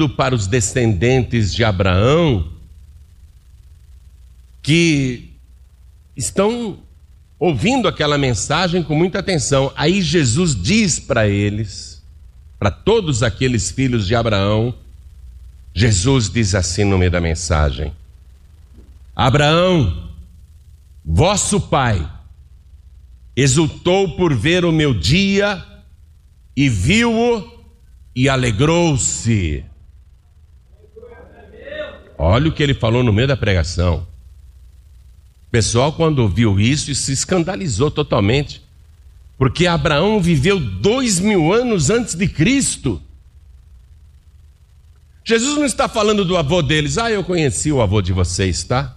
olhando para os descendentes de Abraão, que estão ouvindo aquela mensagem com muita atenção. Aí Jesus diz para eles, para todos aqueles filhos de Abraão, Jesus diz assim no meio da mensagem: Abraão, vosso pai, exultou por ver o meu dia e viu-o e alegrou-se. Olha o que ele falou no meio da pregação. O pessoal, quando ouviu isso, se escandalizou totalmente, porque Abraão viveu 2000 anos antes de Cristo. Jesus não está falando do avô deles. Eu conheci o avô de vocês, tá?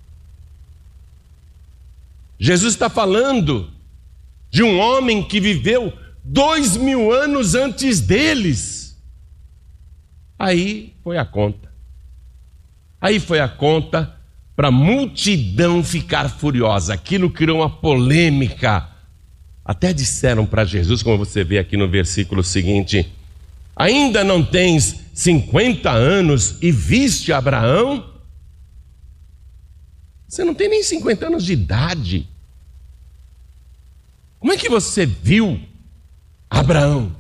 Jesus está falando de um homem que viveu 2000 anos antes deles. Aí foi a conta. Aí foi a conta para a multidão ficar furiosa. Aquilo criou uma polêmica. Até disseram para Jesus, como você vê aqui no versículo seguinte: ainda não tens 50 anos e viste Abraão? Você não tem nem 50 anos de idade. Como é que você viu Abraão?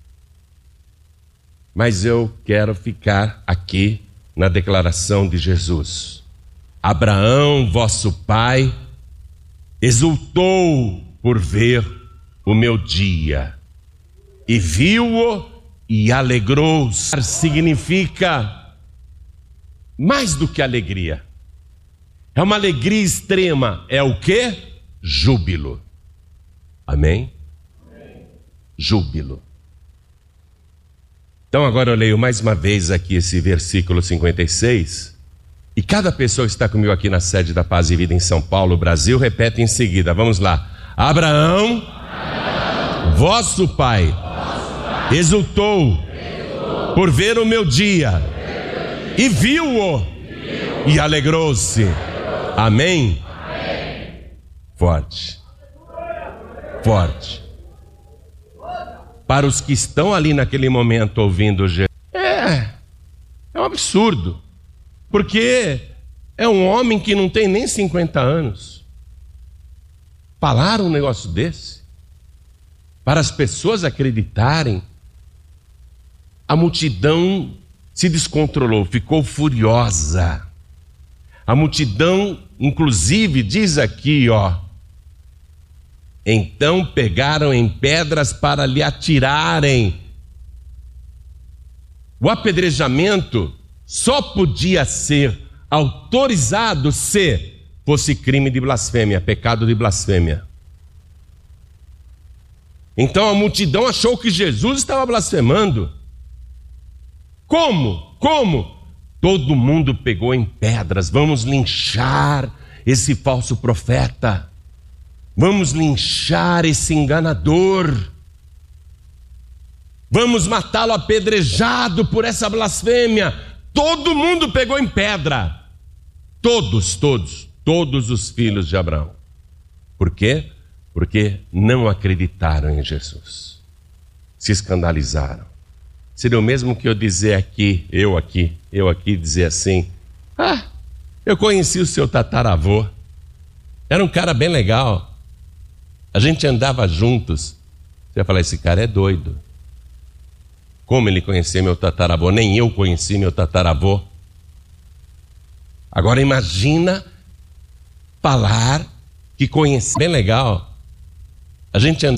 Mas eu quero ficar aqui na declaração de Jesus. Abraão, vosso pai, exultou por ver o meu dia e viu-o e alegrou-se. Significa mais do que alegria. É uma alegria extrema. É o quê? Júbilo. Amém? Júbilo. Então agora eu leio mais uma vez aqui esse versículo 56, e cada pessoa que está comigo aqui na sede da Paz e Vida em São Paulo, Brasil, repete em seguida. Vamos lá. Abraão, vosso pai, exultou por ver o meu dia e viu-o e alegrou-se. Amém? Forte. Forte. Para os que estão ali naquele momento ouvindo Jesus, é um absurdo, porque é um homem que não tem nem 50 anos. Falar um negócio desse, para as pessoas acreditarem, a multidão se descontrolou, ficou furiosa. A multidão, inclusive, diz aqui, então pegaram em pedras para lhe atirarem. O apedrejamento só podia ser autorizado se fosse crime de blasfêmia, pecado de blasfêmia. Então a multidão achou que Jesus estava blasfemando. Como? Todo mundo pegou em pedras. Vamos linchar esse falso profeta. Vamos linchar esse enganador. Vamos matá-lo apedrejado por essa blasfêmia. Todo mundo pegou em pedra. Todos os filhos de Abraão. Por quê? Porque não acreditaram em Jesus. Se escandalizaram. Seria o mesmo que eu dizer aqui, eu aqui dizer assim: eu conheci o seu tataravô. Era um cara bem legal. A gente andava juntos. Você vai falar: esse cara é doido. Como ele conhecia meu tataravô? Nem eu conheci meu tataravô. Agora imagina falar que conheci. Bem legal. A gente andava